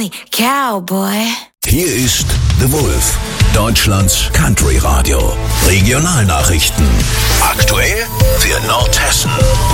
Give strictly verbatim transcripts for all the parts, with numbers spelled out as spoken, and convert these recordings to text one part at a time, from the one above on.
me, cowboy. Hier ist The Wolf, Deutschlands Country Radio. Regionalnachrichten. Aktuell für Nordhessen.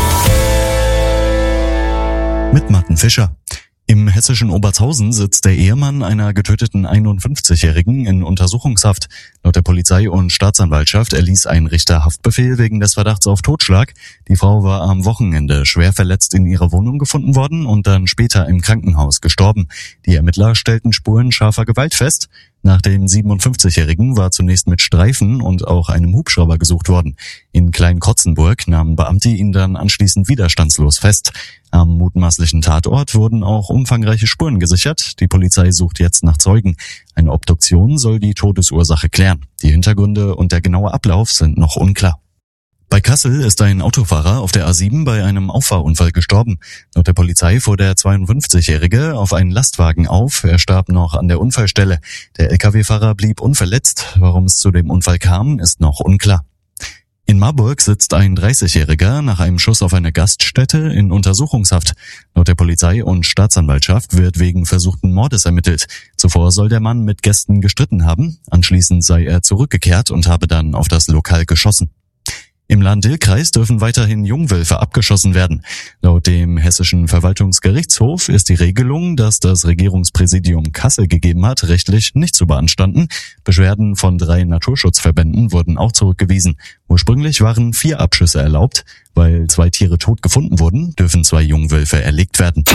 Mit Martin Fischer. Im hessischen Obertshausen sitzt der Ehemann einer getöteten einundfünfzigjährigen in Untersuchungshaft. Laut der Polizei und Staatsanwaltschaft erließ ein Richter Haftbefehl wegen des Verdachts auf Totschlag. Die Frau war am Wochenende schwer verletzt in ihrer Wohnung gefunden worden und dann später im Krankenhaus gestorben. Die Ermittler stellten Spuren scharfer Gewalt fest. Nach dem siebenundfünfzigjährigen war zunächst mit Streifen und auch einem Hubschrauber gesucht worden. In Klein-Kotzenburg nahmen Beamte ihn dann anschließend widerstandslos fest. Am mutmaßlichen Tatort wurden auch umfangreiche Spuren gesichert. Die Polizei sucht jetzt nach Zeugen. Eine Obduktion soll die Todesursache klären. Die Hintergründe und der genaue Ablauf sind noch unklar. Bei Kassel ist ein Autofahrer auf der A sieben bei einem Auffahrunfall gestorben. Laut der Polizei fuhr der zweiundfünfzigjährige auf einen Lastwagen auf. Er starb noch an der Unfallstelle. Der L K W-Fahrer blieb unverletzt. Warum es zu dem Unfall kam, ist noch unklar. In Marburg sitzt ein dreißigjähriger nach einem Schuss auf eine Gaststätte in Untersuchungshaft. Laut der Polizei und Staatsanwaltschaft wird wegen versuchten Mordes ermittelt. Zuvor soll der Mann mit Gästen gestritten haben. Anschließend sei er zurückgekehrt und habe dann auf das Lokal geschossen. Im Lahn-Dill-Kreis dürfen weiterhin Jungwölfe abgeschossen werden. Laut dem Hessischen Verwaltungsgerichtshof ist die Regelung, dass das Regierungspräsidium Kassel gegeben hat, rechtlich nicht zu beanstanden. Beschwerden von drei Naturschutzverbänden wurden auch zurückgewiesen. Ursprünglich waren vier Abschüsse erlaubt. Weil zwei Tiere tot gefunden wurden, dürfen zwei Jungwölfe erlegt werden.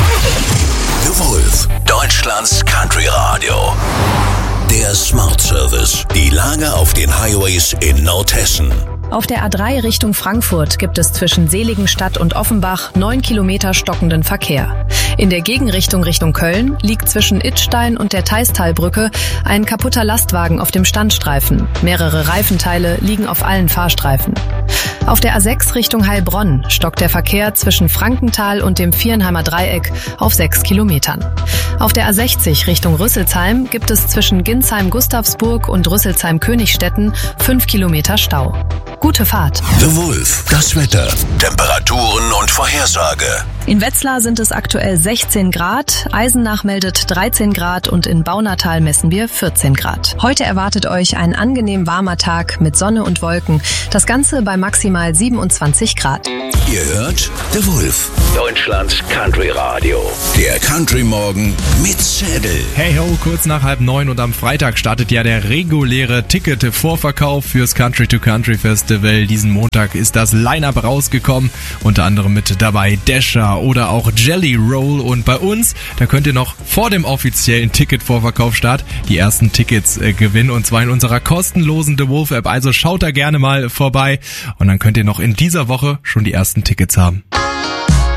The Wolf, Deutschlands Country Radio. Der Smart Service. Die Lage auf den Highways in Nordhessen. Auf der A drei Richtung Frankfurt gibt es zwischen Seligenstadt und Offenbach neun Kilometer stockenden Verkehr. In der Gegenrichtung Richtung Köln liegt zwischen Idstein und der Theistalbrücke ein kaputter Lastwagen auf dem Standstreifen. Mehrere Reifenteile liegen auf allen Fahrstreifen. Auf der A sechs Richtung Heilbronn stockt der Verkehr zwischen Frankenthal und dem Vierenheimer Dreieck auf sechs Kilometern. Auf der A sechzig Richtung Rüsselsheim gibt es zwischen Ginsheim-Gustavsburg und Rüsselsheim-Königstetten fünf Kilometer Stau. Gute Fahrt. The Wolf, das Wetter, Temperaturen und Vorhersage. In Wetzlar sind es aktuell sechzehn Grad, Eisenach meldet dreizehn Grad und in Baunatal messen wir vierzehn Grad. Heute erwartet euch ein angenehm warmer Tag mit Sonne und Wolken. Das Ganze bei maximal siebenundzwanzig Grad. Ihr hört The Wolf, Deutschlands Country Radio. Der Country Morgen mit Zedel. Hey ho, kurz nach halb neun und am Freitag startet ja der reguläre Ticket-Vorverkauf fürs Country to Country Festival. Diesen Montag ist das Line-Up rausgekommen, unter anderem mit dabei Dasher oder auch Jelly Roll, und bei uns, da könnt ihr noch vor dem offiziellen Ticket-Vorverkaufsstart die ersten Tickets äh, gewinnen, und zwar in unserer kostenlosen The Wolf App. Also schaut da gerne mal vorbei und dann könnt ihr noch in dieser Woche schon die ersten Tickets haben.